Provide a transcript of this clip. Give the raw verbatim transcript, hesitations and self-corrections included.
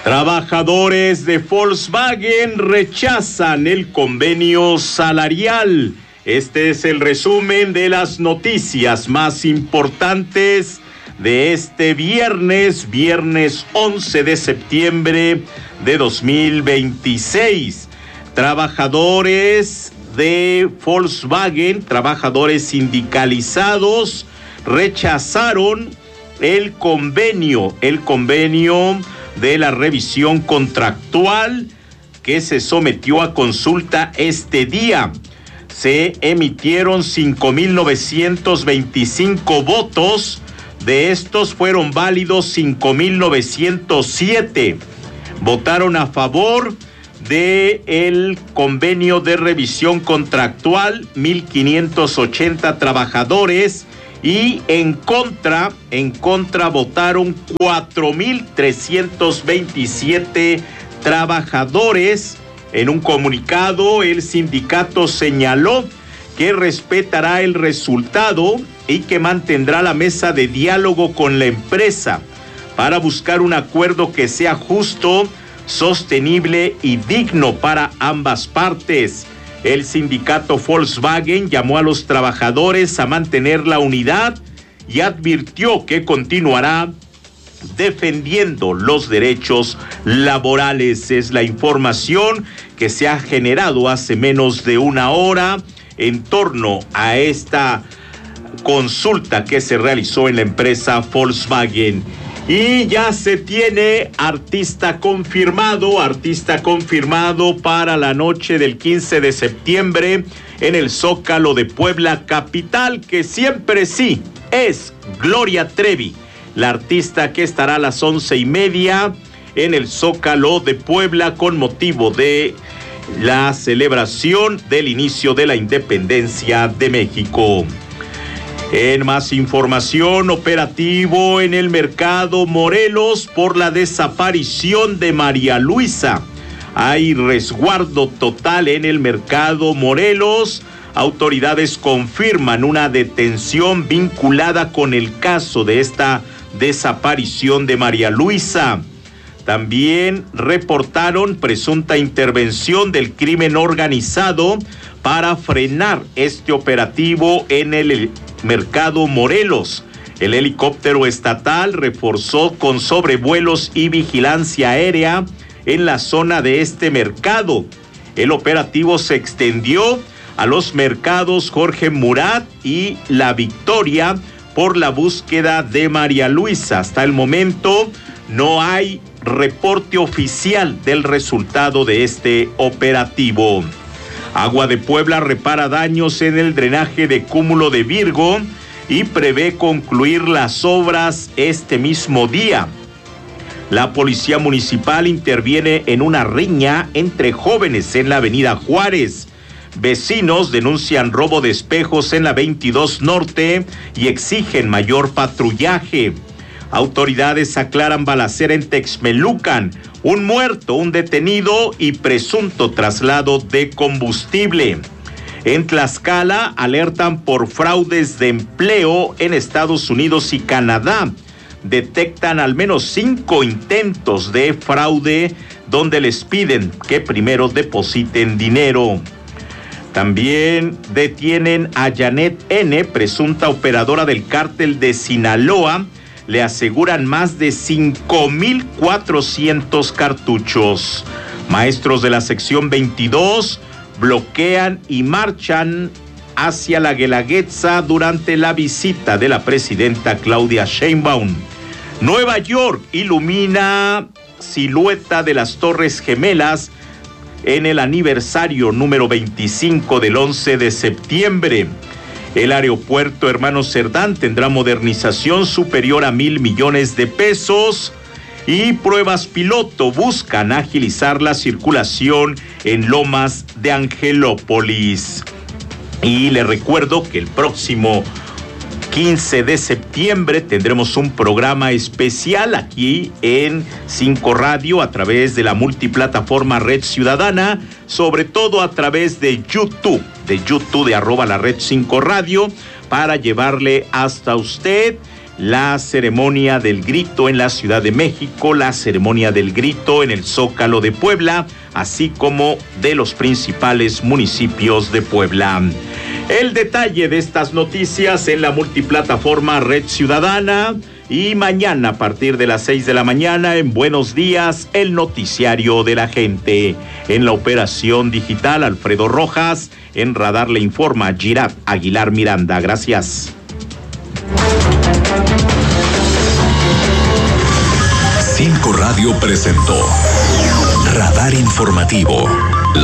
Trabajadores de Volkswagen rechazan el convenio salarial. Este es el resumen de las noticias más importantes de este viernes, viernes once de septiembre de dos mil veintiséis. Trabajadores de Volkswagen, trabajadores sindicalizados, rechazaron el convenio, el convenio de la revisión contractual que se sometió a consulta este día. Se emitieron cinco mil novecientos veinticinco votos, de estos fueron válidos cinco mil novecientos siete. Votaron a favor de el convenio de revisión contractual mil quinientos ochenta trabajadores y en contra, en contra votaron cuatro mil trescientos veintisiete trabajadores. En un comunicado, el sindicato señaló que respetará el resultado y que mantendrá la mesa de diálogo con la empresa para buscar un acuerdo que sea justo, sostenible y digno para ambas partes. El sindicato Volkswagen llamó a los trabajadores a mantener la unidad y advirtió que continuará defendiendo los derechos laborales. Es la información que se ha generado hace menos de una hora en torno a esta consulta que se realizó en la empresa Volkswagen. Y ya se tiene artista confirmado, artista confirmado para la noche del quince de septiembre en el Zócalo de Puebla capital, que siempre sí es Gloria Trevi, la artista que estará a las once y media en el Zócalo de Puebla con motivo de la celebración del inicio de la independencia de México. En más información, operativo en el mercado Morelos por la desaparición de María Luisa. Hay resguardo total en el mercado Morelos. Autoridades confirman una detención vinculada con el caso de esta desaparición de María Luisa. También reportaron presunta intervención del crimen organizado para frenar este operativo en el mercado Morelos. El helicóptero estatal reforzó con sobrevuelos y vigilancia aérea en la zona de este mercado. El operativo se extendió a los mercados Jorge Murat y La Victoria por la búsqueda de María Luisa. Hasta el momento no hay reporte oficial del resultado de este operativo. Agua de Puebla repara daños en el drenaje de Cúmulo de Virgo y prevé concluir las obras este mismo día. La policía municipal interviene en una riña entre jóvenes en la avenida Juárez. Vecinos denuncian robo de espejos en la veintidós Norte y exigen mayor patrullaje. Autoridades aclaran balacera en Texmelucan, un muerto, un detenido y presunto traslado de combustible. En Tlaxcala alertan por fraudes de empleo en Estados Unidos y Canadá. Detectan al menos cinco intentos de fraude donde les piden que primero depositen dinero. También detienen a Janet N., presunta operadora del cártel de Sinaloa. Le aseguran más de cinco mil cuatrocientos cartuchos. Maestros de la sección veintidós bloquean y marchan hacia la Guelaguetza durante la visita de la presidenta Claudia Sheinbaum. Nueva York ilumina silueta de las Torres Gemelas en el aniversario número veinticinco del once de septiembre. El aeropuerto Hermano Cerdán tendrá modernización superior a mil millones de pesos y pruebas piloto buscan agilizar la circulación en Lomas de Angelópolis. Y le recuerdo que el próximo quince de septiembre tendremos un programa especial aquí en cinco Radio a través de la multiplataforma Red Ciudadana, sobre todo a través de YouTube, de YouTube de arroba la Red cinco Radio, para llevarle hasta usted la ceremonia del grito en la Ciudad de México, la ceremonia del grito en el Zócalo de Puebla, así como de los principales municipios de Puebla. El detalle de estas noticias en la multiplataforma Red Ciudadana y mañana a partir de las seis de la mañana en Buenos Días, el noticiario de la gente. En la operación digital, Alfredo Rojas, en Radar le informa Girard Aguilar Miranda. Gracias. Cinco Radio presentó Radar Informativo.